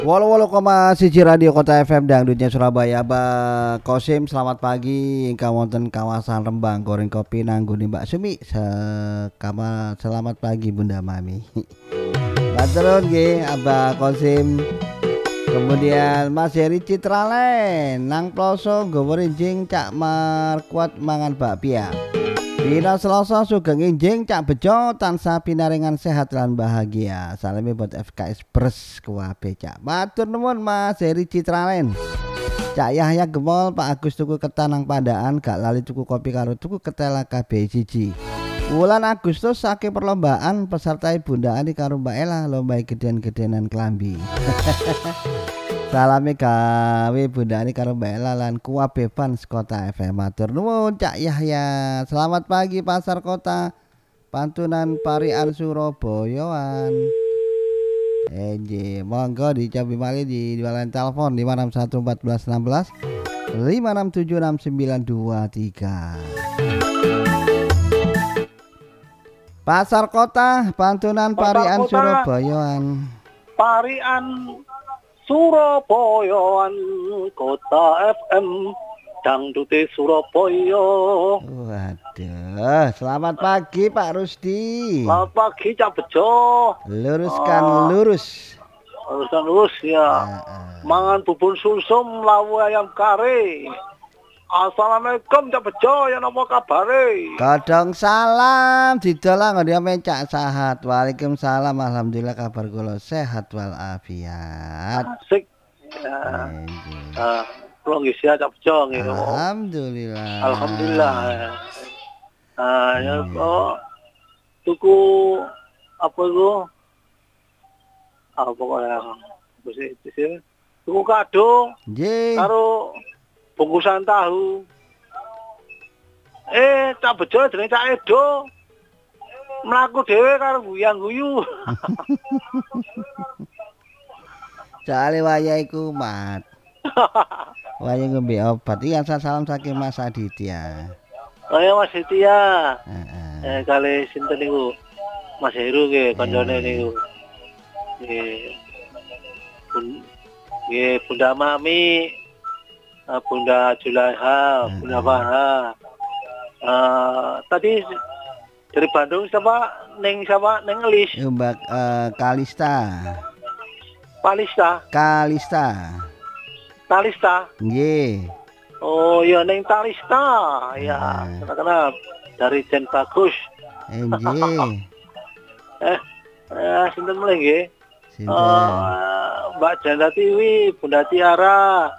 88,1 Radio Kota FM Dangdutnya Surabaya. Mbak Kosim selamat pagi ingkang wonten kawasan Rembang goreng kopi nangguni Mbak Sumi. Selamat pagi Bunda Mami. Baturun nggih Abah Kosim. Kemudian Mas Heri Citralen nang ploso nggawa rinjing cak markuat mangan bakpia. Dina Selasa sugeng enjing cak bejo tansah pinaringan sehat lan bahagia. Salami buat FKS Pers kuwabe cak. Matur nuwun Mas Heri Citralen. Cak Yahya Gemol Pak Agus tuku ketan nang Pandaan gak lali tuku kopi karo tuku ketela KB siji. Wulan Agustus saking perlombaan peserta Bunda Ani karo Mbak Ella lomba gedean-gedeanan klambi. Salami gawe Bunda Ani karo Mbak Ella lan kuwabe fans Kota FM. Matur nuwun Cak Yahya. Selamat pagi Pasar Kota. Pantunan Parian Surabayaan. Monggo dicobi malih di line telepon 561 14 16 567 6923. Pasar Kota, Pantunan Parian Surabayaan. Parian Surabayaan, Kota FM Dangdute Surabaya. Waduh, selamat pagi Pak Rusdi. Selamat pagi Cak Bejo. Luruskan lurus. Luruskan lurus ya. Mangan bubur sumsum lawu ayam kare. Assalamualaikum Cak Bejo, ya napa kabare? Kadang salam didolang dia mencak sahat. Waalaikumsalam, alhamdulillah kabar kula sehat walafiat. Asik. Ya. Kula nggih sehat Cak Bejo nggih. Alhamdulillah. Alhamdulillah. Ya kok tuku apa itu? Pokoknya tuku kado. Nggih. Karo bungkusan tahu. Cak Bejo jenenge Cak Edo. Mlaku dhewe karo guyang-guyu. Soale wayahe kumat. Wayahe ngombe obat. Iki salam saking Mas Aditya. Oh ya Mas Aditya. Kali sinten niku? Mas Heru nggih kancane niku. Nggih Bunda Mami. Bunda Julaiha, Bunda Farha. Tadi dari Bandung siapa? Neng Elis. Mbak Kalista. Palista. Talista. Nggih. Oh ya Neng Talista. Ya, kenal dari Jen Bagus. Nggih. Sinten mulai nggih? Sinten? Mbak Janda Tiwi, Bunda Tiara.